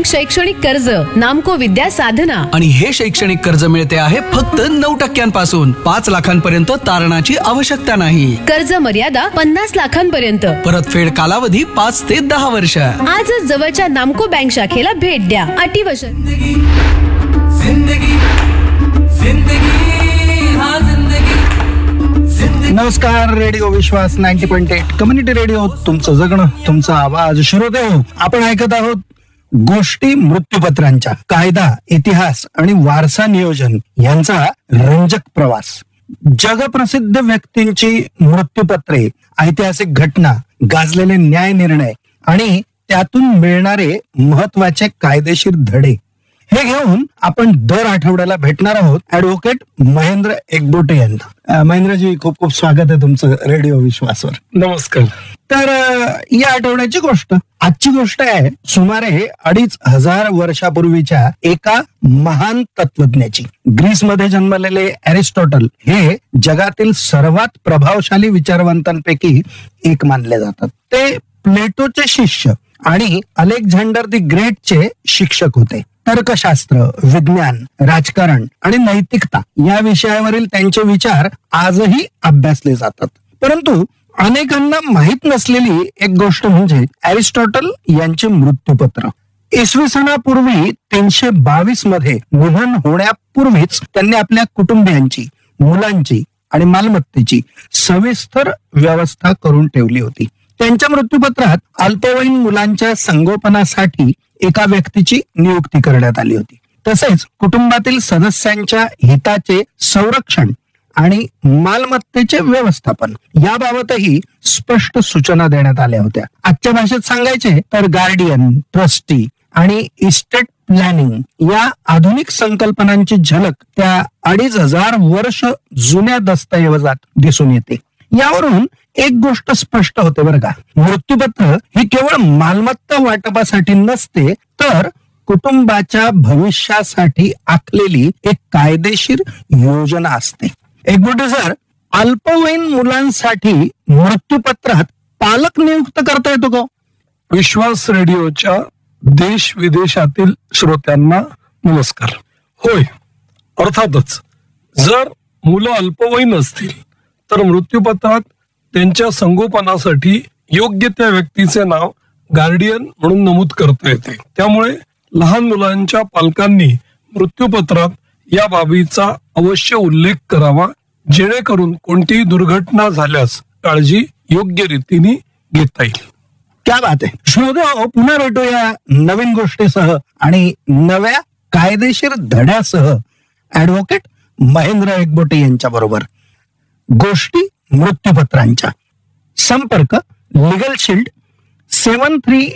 शैक्षणिक कर्ज नामको विद्या साधना. आणि हे शैक्षणिक कर्ज मिळते आहे फक्त 9% 5 लाखांपर्यंत तारणाची आवश्यकता नाही. कर्ज मर्यादा 50 लाखांपर्यंत. परतफेड कालावधी 5 ते 10 वर्ष. आजच जवळच्या नामको बँक शाखेला भेट द्या. अटी व नमस्कार. रेडिओ विश्वास 90.8 कम्युनिटी रेडिओ, तुमचं जगणं तुमचा आवाज. श्रोते हो, आपण ऐकत आहोत गोष्टी मृत्यूपत्रांच्या. कायदा, इतिहास आणि वारसा नियोजन यांचा रंजक प्रवास. जगप्रसिद्ध व्यक्तींची मृत्यूपत्रे, ऐतिहासिक घटना, गाजलेले न्याय निर्णय आणि त्यातून मिळणारे महत्वाचे कायदेशीर धडे, हे घेऊन आपण दर आठवड्याला भेटणार आहोत ऍडव्होकेट महेंद्र एकबोटे यांना. महेंद्रजी, खूप खूप स्वागत आहे तुमचं रेडिओ विश्वासवर. नमस्कार. तर या आठवड्याची गोष्ट, आजची गोष्ट आहे सुमारे 2500 वर्षापूर्वीच्या एका महान तत्वज्ञाची. ग्रीसमध्ये जन्मलेले अरिस्टॉटल हे जगातील सर्वात प्रभावशाली विचारवंतांपैकी एक मानले जातात. ते प्लेटोचे शिष्य आणि अलेक्झांडर द ग्रेटचे शिक्षक होते. तर्कशास्त्र, विज्ञान, राजकारण आणि नैतिकता या विषयावरील त्यांचे विचार आजही अभ्यासले जातात. परंतु अनेकांना माहीत नसलेली एक गोष्ट म्हणजे अरिस्टॉटल यांचे मृत्यूपत्र. इसवी सनापूर्वी 322 मध्ये निधन होण्यापूर्वीच त्यांनी आपल्या कुटुंबियांची, मुलांची आणि मालमत्तेची सविस्तर व्यवस्था करून ठेवली होती. त्यांच्या मृत्यूपत्रात अल्पवयीन मुलांच्या संगोपनासाठी एका व्यक्तीची नियुक्ती करण्यात आली होती. तसेच कुटुंबातील सदस्यांच्या हिताचे संरक्षण आणि मालमत्तेचे व्यवस्थापन याबाबतही स्पष्ट सूचना देण्यात आल्या होत्या. आजच्या भाषेत सांगायचे तर गार्डियन, ट्रस्टी आणि इस्टेट प्लॅनिंग या आधुनिक संकल्पनांची झलक त्या 2500 वर्ष जुन्या दस्तऐवजात दिसून येते. यावरून एक गोष्ट स्पष्ट होते बरं का, मृत्यूपत्र ही केवळ मालमत्ता वाटपासाठी नसते, तर कुटुंबाच्या भविष्यासाठी आखलेली एक कायदेशीर योजना असते. एकबोटे सर, अल्पवयीन मुलांसाठी मृत्यूपत्रात पालक नियुक्त करता येतो का? विश्वास रेडिओच्या देश विदेशातील श्रोत्यांना नमस्कार. होय, अर्थातच जर मुलं अल्पवयीन असतील तर मृत्यूपत्रात त्यांच्या संगोपनासाठी योग्य त्या व्यक्तीचे नाव गार्डियन म्हणून नमूद करता येते. त्यामुळे लहान मुलांच्या पालकांनी मृत्यूपत्रात या बाबीचा अवश्य उल्लेख करावा, जेणेकरून कोणतीही दुर्घटना झाल्यास काळजी योग्य रीतीने घेता येईल. क्या बात आहे. श्रोते, पुन्हा भेटूया नवीन गोष्टीसह आणि नव्या कायदेशीर धड्यासह ऍडव्होकेट महेंद्र एकबोटे यांच्या बरोबर. गोष्टी मृत्यूपत्रांच्या. संपर्क लीगल शील्ड 73